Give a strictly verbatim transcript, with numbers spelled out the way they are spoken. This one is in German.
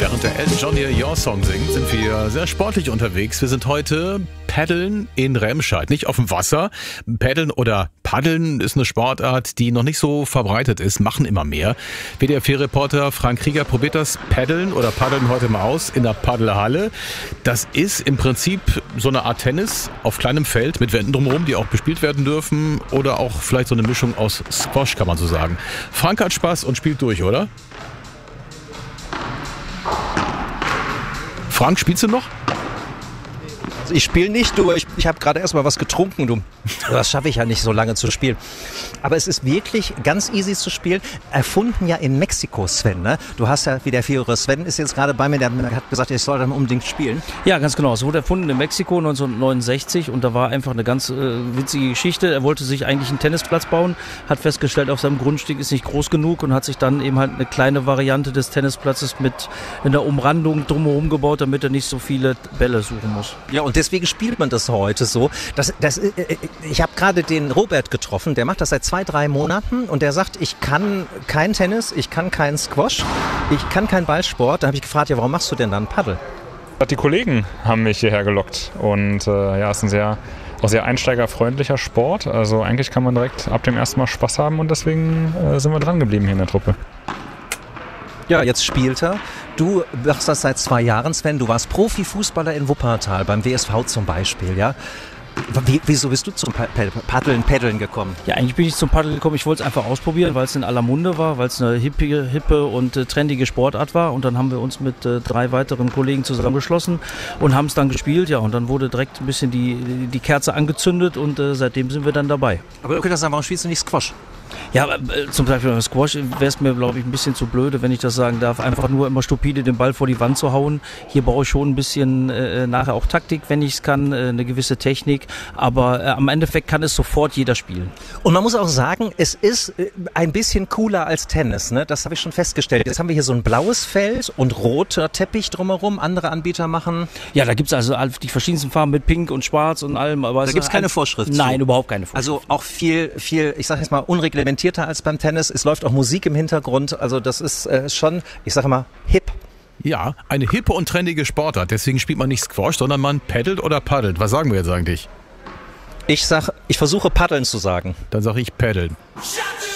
Während der Elton John hier Your Song singt, sind wir sehr sportlich unterwegs. Wir sind heute Paddeln in Remscheid, nicht auf dem Wasser. Paddeln oder Paddeln ist eine Sportart, die noch nicht so verbreitet ist, machen immer mehr. W D R vier-Reporter Frank Krieger probiert das Paddeln oder Paddeln heute mal aus in der Paddelhalle. Das ist im Prinzip so eine Art Tennis auf kleinem Feld mit Wänden drumherum, die auch bespielt werden dürfen, oder auch vielleicht so eine Mischung aus Squash, kann man so sagen. Frank hat Spaß und spielt durch, oder? Frank, spielst du noch? Ich spiele nicht, du. Ich, ich habe gerade erst mal was getrunken, du. Das schaffe ich ja nicht so lange zu spielen. Aber es ist wirklich ganz easy zu spielen. Erfunden ja in Mexiko, Sven, ne? Du hast ja, wie der Vierer Sven ist jetzt gerade bei mir, der hat gesagt, ich soll dann unbedingt spielen. Ja, ganz genau. Es wurde erfunden in Mexiko neunzehnhundertneunundsechzig und da war einfach eine ganz äh, witzige Geschichte. Er wollte sich eigentlich einen Tennisplatz bauen, hat festgestellt, auf seinem Grundstück ist nicht groß genug und hat sich dann eben halt eine kleine Variante des Tennisplatzes mit einer Umrandung drumherum gebaut, damit er nicht so viele Bälle suchen muss. Ja, und deswegen spielt man das heute so. Das, das, ich habe gerade den Robert getroffen, der macht das seit zwei, drei Monaten und der sagt, ich kann kein Tennis, ich kann keinen Squash, ich kann keinen Ballsport. Da habe ich gefragt, ja, warum machst du denn dann Paddel? Die Kollegen haben mich hierher gelockt und äh, ja, es ist ein sehr, auch sehr einsteigerfreundlicher Sport. Also eigentlich kann man direkt ab dem ersten Mal Spaß haben und deswegen äh, sind wir dran geblieben hier in der Truppe. Ja, jetzt spielt er. Du machst das seit zwei Jahren, Sven. Du warst Profifußballer in Wuppertal, beim W S V zum Beispiel, ja? Wie, wieso bist du zum Paddeln, Paddeln gekommen? Ja, eigentlich bin ich zum Paddeln gekommen. Ich wollte es einfach ausprobieren, weil es in aller Munde war, weil es eine hippe, hippe und äh, trendige Sportart war. Und dann haben wir uns mit äh, drei weiteren Kollegen zusammengeschlossen und haben es dann gespielt. Ja, und dann wurde direkt ein bisschen die, die Kerze angezündet und äh, seitdem sind wir dann dabei. Aber du könntest sagen, warum spielst du nicht Squash? Ja, äh, zum Beispiel beim Squash wäre es mir, glaube ich, ein bisschen zu blöde, wenn ich das sagen darf, einfach nur immer stupide den Ball vor die Wand zu hauen. Hier brauche ich schon ein bisschen äh, nachher auch Taktik, wenn ich es kann, äh, eine gewisse Technik. Aber äh, am Endeffekt kann es sofort jeder spielen. Und man muss auch sagen, es ist äh, ein bisschen cooler als Tennis, ne? Das habe ich schon festgestellt. Jetzt haben wir hier so ein blaues Feld und roter Teppich drumherum. Andere Anbieter machen... Ja, da gibt es also die verschiedensten Farben mit Pink und Schwarz und allem. Aber da gibt es keine Vorschrift Nein, zu. Überhaupt keine Vorschrift. Also auch viel, viel, ich sage jetzt mal, unreglementierter als beim Tennis. Es läuft auch Musik im Hintergrund. Also das ist äh, schon, ich sage mal, hip. Ja, eine hippe und trendige Sportart. Deswegen spielt man nicht Squash, sondern man paddelt oder paddelt. Was sagen wir jetzt eigentlich? Ich sag, ich versuche paddeln zu sagen. Dann sage ich paddeln. Shut